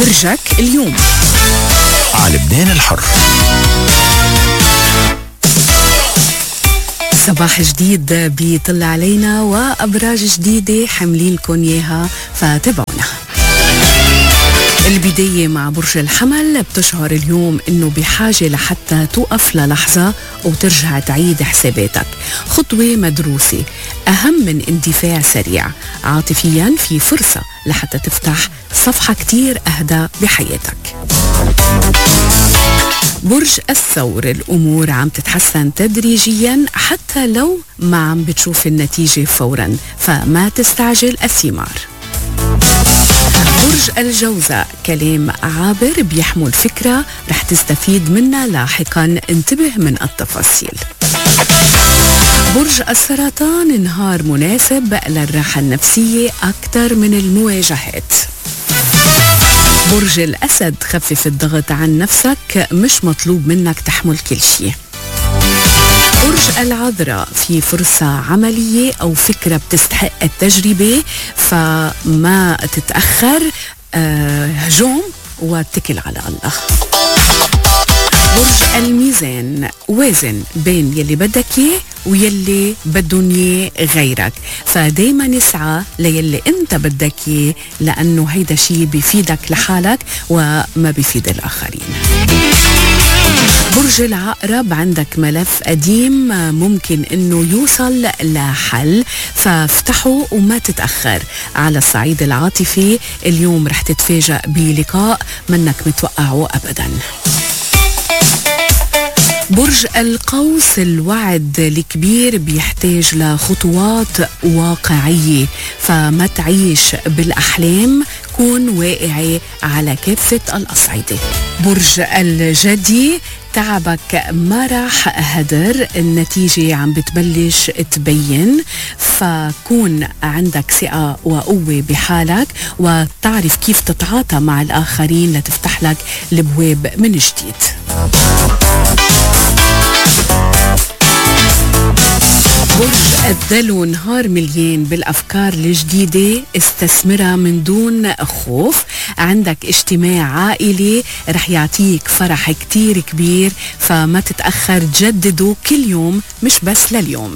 برجك اليوم على لبنان الحر. صباح جديد بيطلع علينا وأبراج جديدة حملين لكم إياها، فتابعونا. البداية مع برج الحمل، بتشعر اليوم انه بحاجة لحتى توقف للحظة وترجع تعيد حساباتك. خطوة مدروسة أهم من اندفاع سريع. عاطفيا في فرصة لحتى تفتح صفحة كتير أهدى بحياتك. برج الثور، الأمور عم تتحسن تدريجيا حتى لو ما عم بتشوف النتيجة فورا، فما تستعجل الثمار. برج الجوزاء، كلام عابر بيحمل فكرة رح تستفيد منها لاحقا، انتبه من التفاصيل. برج السرطان، نهار مناسب للراحة النفسية أكثر من المواجهات. برج الأسد، خفف الضغط عن نفسك، مش مطلوب منك تحمل كل شيء. برج العذراء، في فرصة عملية أو فكرة بتستحق التجربة، فما تتأخر، هجوم واتكل على الله. برج الميزان، وازن بين يلي بدك اياه ويلي بدهم اياه غيرك، فدايما اسعى ليلي انت بدك اياه، لانه هيدا شيء بيفيدك لحالك وما بيفيد الاخرين. برج العقرب، عندك ملف قديم ممكن انه يوصل لحل، فافتحه وما تتأخر. على الصعيد العاطفي اليوم رح تتفاجأ بلقاء منك متوقعه ابدا. برج القوس، الوعد الكبير بيحتاج لخطوات واقعية، فما تعيش بالأحلام، كون واقعي على كافة الأصعدة. برج الجدي، تعبك ما راح هدر، النتيجة عم بتبلش تبين، فكون عندك ثقة وقوة بحالك وتعرف كيف تتعاطى مع الآخرين لتفتح لك الابواب من جديد. برج الدلو، نهار مليان بالأفكار الجديدة، استثمرها من دون خوف. عندك اجتماع عائلي رح يعطيك فرح كتير كبير، فما تتأخر، جدده كل يوم مش بس لليوم.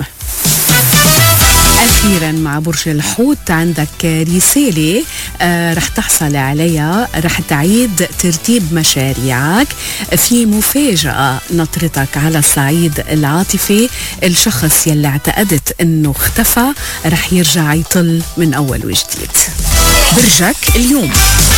أخيرا مع برج الحوت، عندك رسالة رح تحصل عليها، رح تعيد ترتيب مشاريعك، في مفاجأة نطرتك. على الصعيد العاطفي، الشخص يلي اعتقدت انه اختفى رح يرجع يطل من اول وجديد. برجك اليوم.